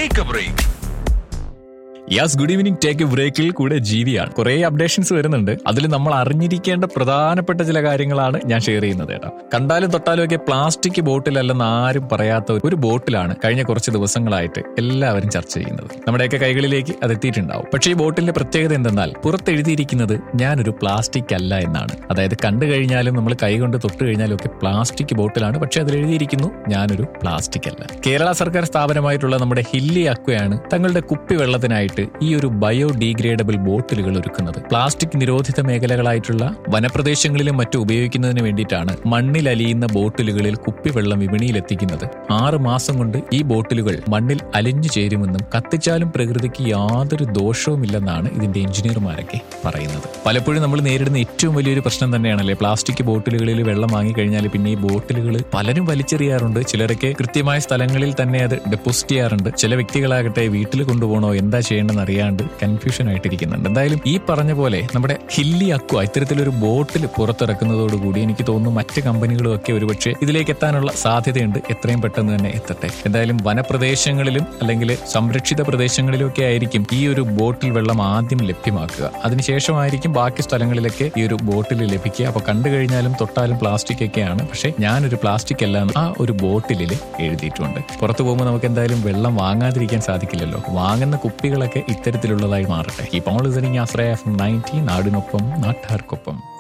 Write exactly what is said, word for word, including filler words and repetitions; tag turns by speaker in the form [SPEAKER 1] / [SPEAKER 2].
[SPEAKER 1] Take A break.
[SPEAKER 2] യാസ് good evening. Take A ബ്രേക്കിൽ കൂടെ ജീവിയാണ്. കുറെ അപ്ഡേഷൻസ് വരുന്നുണ്ട്. അതിൽ നമ്മൾ അറിഞ്ഞിരിക്കേണ്ട പ്രധാനപ്പെട്ട ചില കാര്യങ്ങളാണ് ഞാൻ ഷെയർ ചെയ്യുന്നത് കേട്ടോ. കണ്ടാലും തൊട്ടാലും ഒക്കെ പ്ലാസ്റ്റിക് ബോട്ടിലല്ലെന്ന് ആരും പറയാത്ത ഒരു ബോട്ടിലാണ് കഴിഞ്ഞ കുറച്ച് ദിവസങ്ങളായിട്ട് എല്ലാവരും ചർച്ച ചെയ്യുന്നത്. നമ്മുടെയൊക്കെ കൈകളിലേക്ക് അത് എത്തിയിട്ടുണ്ടാവും. പക്ഷേ ഈ ബോട്ടിലിന്റെ പ്രത്യേകത എന്തെന്നാൽ പുറത്ത് എഴുതിയിരിക്കുന്നത് ഞാനൊരു പ്ലാസ്റ്റിക് അല്ല എന്നാണ്. അതായത് കണ്ടു കഴിഞ്ഞാലും നമ്മൾ കൈ കൊണ്ട് തൊട്ട് കഴിഞ്ഞാലും ഒക്കെ പ്ലാസ്റ്റിക് ബോട്ടിലാണ്. പക്ഷെ അതിൽ എഴുതിയിരിക്കുന്നു ഞാനൊരു പ്ലാസ്റ്റിക് അല്ല. കേരള സർക്കാർ സ്ഥാപനമായിട്ടുള്ള നമ്മുടെ ഹില്ലി അക്വയാണ് തങ്ങളുടെ കുപ്പിവെള്ളത്തിനായിട്ട് ഈ ഒരു ബയോഡീഗ്രേഡബിൾ ബോട്ടിലുകൾ ഒരുക്കുന്നത്. പ്ലാസ്റ്റിക് നിരോധിത മേഖലകളായിട്ടുള്ള വനപ്രദേശങ്ങളിലും മറ്റും ഉപയോഗിക്കുന്നതിന് വേണ്ടിയിട്ടാണ് മണ്ണിൽ അലിയുന്ന ബോട്ടിലുകളിൽ കുപ്പിവെള്ളം വിപണിയിൽ എത്തിക്കുന്നത്. ആറ് മാസം കൊണ്ട് ഈ ബോട്ടിലുകൾ മണ്ണിൽ അലിഞ്ഞു ചേരുമെന്നും കത്തിച്ചാലും പ്രകൃതിക്ക് യാതൊരു ദോഷവുമില്ലെന്നാണ് ഇതിന്റെ എഞ്ചിനീയർമാരൊക്കെ പറയുന്നത്. പലപ്പോഴും നമ്മൾ നേരിടുന്ന ഏറ്റവും വലിയൊരു പ്രശ്നം തന്നെയാണല്ലേ പ്ലാസ്റ്റിക് ബോട്ടിലുകളിൽ വെള്ളം വാങ്ങിക്കഴിഞ്ഞാൽ പിന്നെ ഈ ബോട്ടിലുകൾ പലരും വലിച്ചെറിയാറുണ്ട്. ചിലരൊക്കെ കൃത്യമായ സ്ഥലങ്ങളിൽ തന്നെ അത് ഡെപ്പോസിറ്റ് ചെയ്യാറുണ്ട്. ചില വ്യക്തികളാകട്ടെ വീട്ടിൽ കൊണ്ടുപോകണോ എന്താ ചെയ്യേണ്ടത് അറിയാണ്ട് കൺഫ്യൂഷൻ ആയിട്ടിരിക്കുന്നുണ്ട്. എന്തായാലും ഈ പറഞ്ഞ പോലെ നമ്മുടെ ഹില്ലി അക്വ ഇത്തരത്തിലൊരു ബോട്ടിൽ പുറത്തിറക്കുന്നതോടുകൂടി എനിക്ക് തോന്നുന്നു മറ്റ് കമ്പനികളും ഒക്കെ ഒരുപക്ഷെ ഇതിലേക്ക് എത്താനുള്ള സാധ്യതയുണ്ട്. എത്രയും പെട്ടെന്ന് തന്നെ എത്തട്ടെ. എന്തായാലും വനപ്രദേശങ്ങളിലും അല്ലെങ്കിൽ സംരക്ഷിത പ്രദേശങ്ങളിലും ഒക്കെ ആയിരിക്കും ഈ ഒരു ബോട്ടിൽ വെള്ളം ആദ്യം ലഭ്യമാക്കുക. അതിനുശേഷമായിരിക്കും ബാക്കി സ്ഥലങ്ങളിലൊക്കെ ഈ ഒരു ബോട്ടിൽ ലഭിക്കുക. അപ്പൊ കണ്ടു കഴിഞ്ഞാലും തൊട്ടാലും പ്ലാസ്റ്റിക് ഒക്കെയാണ്. പക്ഷെ ഞാനൊരു പ്ലാസ്റ്റിക് അല്ല ആ ഒരു ബോട്ടിലിൽ എഴുതിയിട്ടുണ്ട്. പുറത്തു പോകുമ്പോൾ നമുക്ക് എന്തായാലും വെള്ളം വാങ്ങാതിരിക്കാൻ സാധിക്കില്ലല്ലോ. വാങ്ങുന്ന കുപ്പികളൊക്കെ ഇത്തരത്തിലുള്ളതായി മാറട്ടെ. ഈ പോൾ ലിസണിങ് ആശ്രയ എഫ് എം നയൻറ്റി നാടിനൊപ്പം നാട്ടുകാർക്കൊപ്പം.